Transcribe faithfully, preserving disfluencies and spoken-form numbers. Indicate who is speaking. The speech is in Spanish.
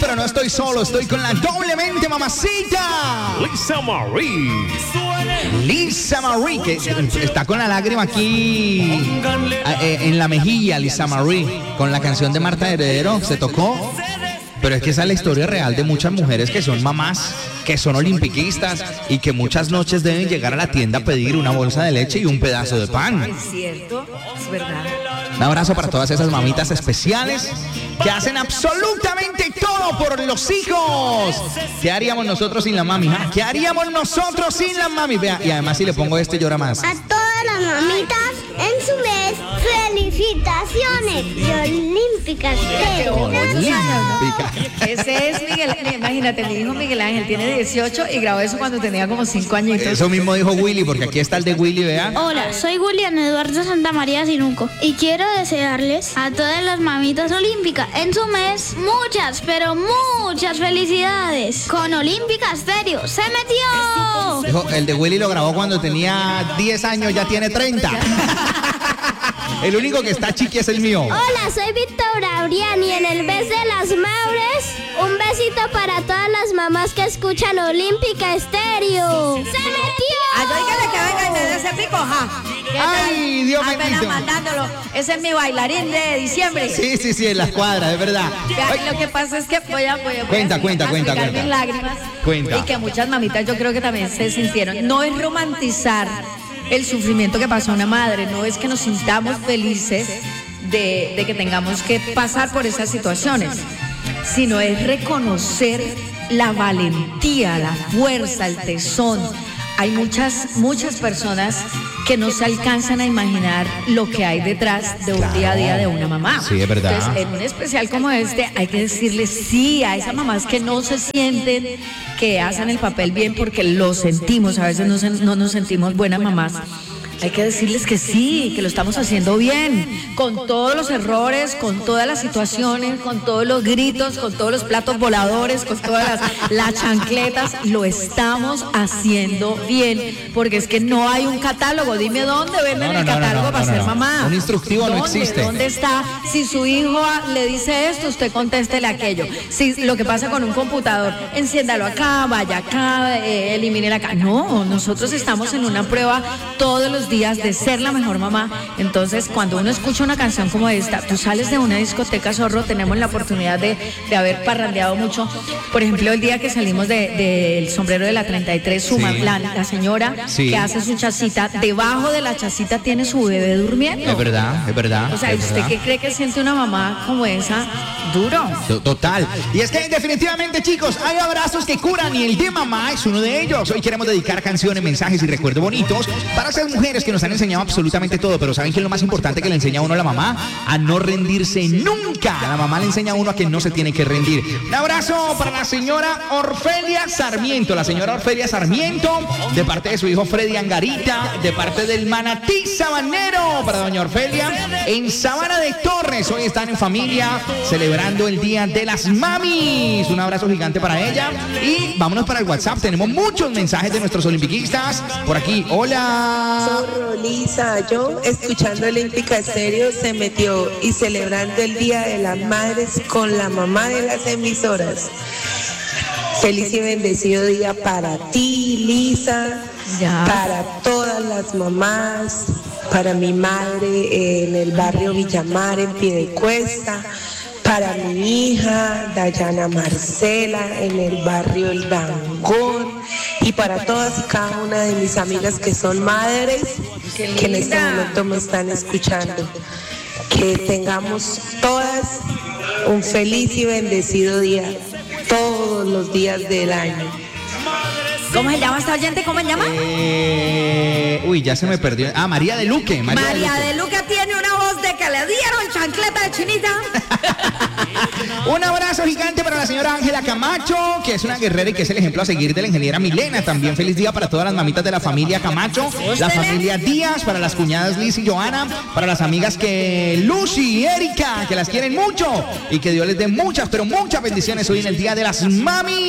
Speaker 1: pero no estoy solo, estoy con la doblemente mamacita
Speaker 2: Lisa Marie.
Speaker 1: Lisa Marie, que está con la lágrima aquí eh, en la mejilla. Lisa Marie, con la canción de Marta Heredero, se tocó. Pero es que esa es la historia real de muchas mujeres que son mamás, que son olimpiquistas y que muchas noches deben llegar a la tienda a pedir una bolsa de leche y un pedazo de pan.
Speaker 3: Es cierto, es verdad.
Speaker 1: Un abrazo para todas esas mamitas especiales que hacen absolutamente todo por los hijos. ¿Qué haríamos nosotros sin la mami? ¿Ah? ¿Qué haríamos nosotros sin la mami? Vea, y además si le pongo este llora más.
Speaker 4: A todas las mamitas en su mes, felicitaciones de Olímpica Estéreo.
Speaker 1: Olímpica.
Speaker 3: Ese es Miguel, imagínate, mi hijo Miguel Ángel tiene dieciocho y grabó eso cuando tenía como cinco añitos.
Speaker 1: Eso mismo dijo Willy, porque aquí está el de Willy, vea.
Speaker 4: Hola, soy William Eduardo Santamaría Sinuco y quiero desearles a todas las mamitas olímpicas en su mes muchas, pero muchas felicidades. Con Olímpica Estéreo se metió.
Speaker 1: Dijo, el de Willy lo grabó cuando tenía diez años, ya tiene treinta. El único que está chiqui es el mío.
Speaker 4: Hola, soy Víctor Aurián y en el mes de las madres, un besito para todas las mamás que escuchan Olímpica Estéreo. ¡Se metió!
Speaker 3: Ay, oígale que venga y me dé ese pico, ja.
Speaker 1: Ay, Dios
Speaker 3: Apenas
Speaker 1: bendito.
Speaker 3: mandándolo. Ese es mi bailarín de diciembre.
Speaker 1: Sí, sí, sí, en las cuadras, es verdad.
Speaker 3: Vea, lo que pasa es que voy a, voy a, voy
Speaker 1: Cuenta,
Speaker 3: a,
Speaker 1: cuenta,
Speaker 3: a
Speaker 1: cuenta,
Speaker 3: sacar
Speaker 1: cuenta.
Speaker 3: mis lágrimas.
Speaker 1: Cuenta.
Speaker 3: Y que muchas mamitas yo creo que también se sintieron. No es romantizar el sufrimiento que pasó a una madre, no es que nos sintamos felices de, de que tengamos que pasar por esas situaciones, sino es reconocer la valentía, la fuerza, el tesón. Hay muchas, muchas personas que no se alcanzan a imaginar lo que hay detrás de un
Speaker 1: Claro.
Speaker 3: día a día de una mamá.
Speaker 1: Sí, es verdad.
Speaker 3: Entonces, en un especial como este, hay que decirle sí a esas mamás que no se sienten que hacen el papel bien porque lo sentimos. A veces no, se- no nos sentimos buenas mamás. Hay que decirles que sí, que lo estamos haciendo bien, con todos los errores, con todas las situaciones, con todos los gritos, con todos los platos voladores, con todas las, las chancletas, lo estamos haciendo bien, porque es que no hay un catálogo. Dime dónde venden
Speaker 1: No, no,
Speaker 3: el
Speaker 1: no, no,
Speaker 3: catálogo
Speaker 1: no,
Speaker 3: para
Speaker 1: no,
Speaker 3: ser
Speaker 1: no.
Speaker 3: mamá.
Speaker 1: Un instructivo no
Speaker 3: ¿Dónde?
Speaker 1: existe.
Speaker 3: ¿Dónde está? Si su hijo le dice esto, usted contéstele aquello. Si lo que pasa con un computador, enciéndalo acá, vaya acá, eh, elimínelo acá. No, nosotros estamos en una prueba todos los días de ser la mejor mamá. Entonces, cuando uno escucha una canción como esta, tú sales de una discoteca, Zorro, tenemos la oportunidad de, de haber parrandeado mucho. Por ejemplo, el día que salimos del de, del sombrero de la treinta y tres, su
Speaker 1: Sí.
Speaker 3: ma- la, la señora
Speaker 1: Sí.
Speaker 3: que hace su chacita, debajo de la chacita tiene su bebé durmiendo.
Speaker 1: Es verdad, es verdad.
Speaker 3: O sea,
Speaker 1: es
Speaker 3: ¿usted
Speaker 1: verdad.
Speaker 3: qué cree que siente una mamá como esa? Duro.
Speaker 1: To- Total. Y es que definitivamente, chicos, hay abrazos que curan y el de mamá es uno de ellos. Hoy queremos dedicar canciones, mensajes y recuerdos bonitos para esas mujeres que nos han enseñado absolutamente todo. Pero ¿saben qué es lo más importante que le enseña a uno a la mamá? A no rendirse nunca. La mamá le enseña a uno a que no se tiene que rendir. Un abrazo para la señora Orfelia Sarmiento. La señora Orfelia Sarmiento, de parte de su hijo Freddy Angarita, de parte del Manatí Sabanero, para doña Orfelia, en Sabana de Torres. Hoy están en familia celebrando el Día de las Mamis. Un abrazo gigante para ella. Y vámonos para el WhatsApp. Tenemos muchos mensajes de nuestros olimpiquistas. Por aquí, hola.
Speaker 5: Zorro, Lisa, yo escuchando Olímpica Estéreo se metió y celebrando el Día de las Madres con la mamá de las emisoras. Feliz y bendecido día para ti, Lisa,
Speaker 3: Ya.
Speaker 5: para todas las mamás, para mi madre en el barrio Villamar, en Piedecuesta, para mi hija, Dayana Marcela, en el barrio El Dangón, y para todas y cada una de mis amigas que son madres,
Speaker 3: Qué
Speaker 5: que en este
Speaker 3: linda.
Speaker 5: momento me están escuchando. Que tengamos todas un feliz y bendecido día, todos los días del año.
Speaker 3: ¿Cómo se llama esta oyente? ¿Cómo se llama?
Speaker 1: Eh, uy, ya se me perdió. Ah, María de Luque. María,
Speaker 3: María
Speaker 1: de
Speaker 3: de Luca tiene una voz de que le dieron chancleta de chinita.
Speaker 1: Luque. Un abrazo gigante para la señora Ángela Camacho, que es una guerrera y que es el ejemplo a seguir de la ingeniera Milena. También feliz día para todas las mamitas de la familia Camacho, la familia Díaz, para las cuñadas Liz y Joana, para las amigas que Lucy y Erika, que las quieren mucho y que Dios les dé muchas, pero muchas bendiciones hoy en el Día de las Mami.